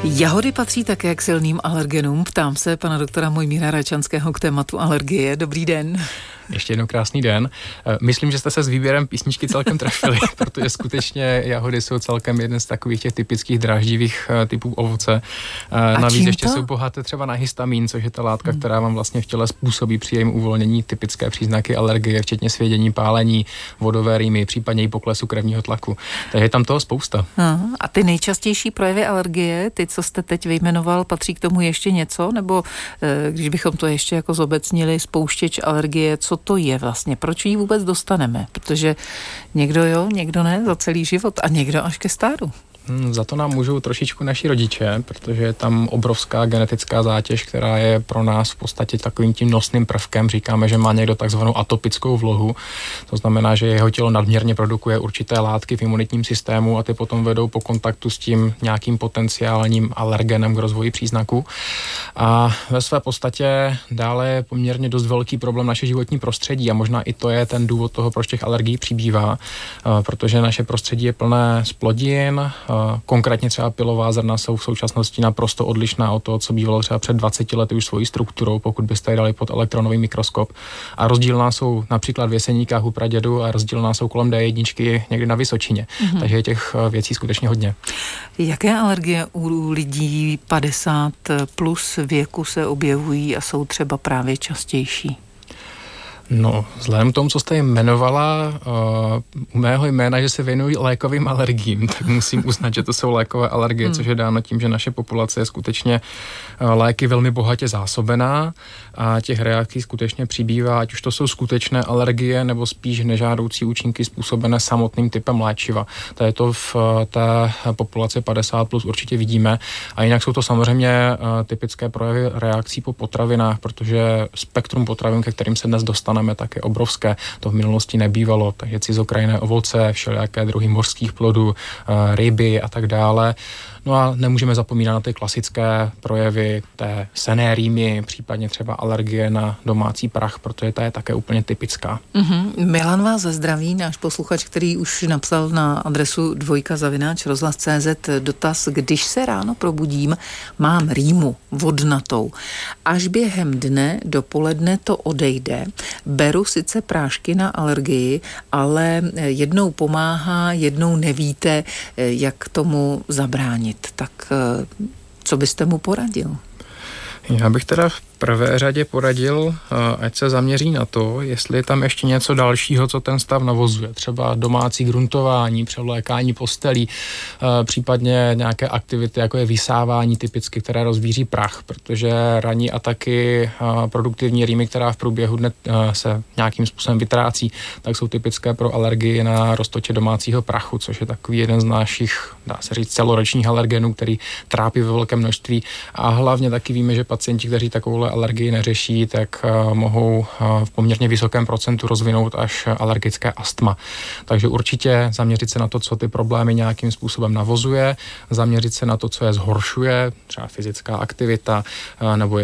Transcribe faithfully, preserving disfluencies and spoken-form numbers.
Jahody patří také k silným alergenům. Ptám se pana doktora Mojmíra Račanského k tématu alergie. Dobrý den. Ještě jednou krásný den. Myslím, že jste se s výběrem písničky celkem trefili, protože skutečně jahody jsou celkem jeden z takových těch typických dráždivých typů ovoce. A navíc ještě jsou bohaté třeba na histamin, což je ta látka, hmm. která vám vlastně v těle způsobí při jejím uvolnění typické příznaky alergie, včetně svědění, pálení, vodové rýmy, případně i poklesu krevního tlaku. Takže je tam toho spousta. Aha. A ty nejčastější projevy alergie, ty, co jste teď vyjmenoval, patří k tomu ještě něco? Nebo když bychom to ještě jako zobecnili, spouštěč alergie, co to je vlastně? Proč ji vůbec dostaneme? Protože někdo jo, někdo ne, za celý život a někdo až ke stáru. Hmm, za to nám můžou trošičku naši rodiče, protože je tam obrovská genetická zátěž, která je pro nás v podstatě takovým tím nosným prvkem. Říkáme, že má někdo takzvanou atopickou vlohu. To znamená, že jeho tělo nadměrně produkuje určité látky v imunitním systému a ty potom vedou po kontaktu s tím nějakým potenciálním alergenem k rozvoji příznaků. A ve své podstatě dále je poměrně dost velký problém naše životní prostředí a možná i to je ten důvod toho, proč těch alergií přibývá, protože naše prostředí je plné zplodin. Konkrétně třeba pylová zrna jsou v současnosti naprosto odlišná od toho, co bývalo třeba před dvaceti lety už svojí strukturou, pokud byste je dali pod elektronový mikroskop. A rozdílná jsou například v Jeseníkách u pradědu a rozdílná jsou kolem dé jedna někdy na Vysočině. Mm-hmm. Takže je těch věcí skutečně hodně. Jaké alergie u lidí padesát plus věku se objevují a jsou třeba právě častější? No, vzhledem k tomu, co jste jmenovala, uh, u mého jména, že se věnují lékovým alergiím, tak musím uznat, že to jsou lékové alergie, hmm. což je dáno tím, že naše populace je skutečně uh, léky velmi bohatě zásobená a těch reakcí skutečně přibývá, ať už to jsou skutečné alergie nebo spíš nežádoucí účinky způsobené samotným typem léčiva. To je to v uh, té populaci padesát plus určitě vidíme a jinak jsou to samozřejmě uh, typické projevy reakcí po potravinách, protože spektrum potravin, ke kterým se dnes dostaneme, tak je obrovské. To v minulosti nebývalo, takže cizokrajné ovoce, všelijaké druhy mořských plodů, ryby a tak dále. No a nemůžeme zapomínat na ty klasické projevy té senné rýmy, případně třeba alergie na domácí prach, protože ta je také úplně typická. Mm-hmm. Milan vás zdraví, náš posluchač, který už napsal na adresu dvojka zavináč rozhlas tečka cé zet dotaz, když se ráno probudím, mám rýmu vodnatou. Až během dne dopoledne to odejde. Beru sice prášky na alergii, ale jednou pomáhá, jednou nevíte, jak tomu zabránit. Tak co byste mu poradil? Já bych teda v prvé řadě poradil, ať se zaměří na to, jestli je tam ještě něco dalšího, co ten stav navozuje. Třeba domácí gruntování, převlékání postelí, případně nějaké aktivity, jako je vysávání typicky, které rozvíří prach, protože ranní ataky, produktivní rýmy, která v průběhu dne se nějakým způsobem vytrácí, tak jsou typické pro alergii na roztoče domácího prachu, což je takový jeden z našich, dá se říct, celoročních alergenů, který trápí ve velkém množství. A hlavně taky víme, že pacienti, kteří takovouhle alergii neřeší, tak uh, mohou uh, v poměrně vysokém procentu rozvinout až alergické astma. Takže určitě zaměřit se na to, co ty problémy nějakým způsobem navozuje, zaměřit se na to, co je zhoršuje, třeba fyzická aktivita, uh, nebo je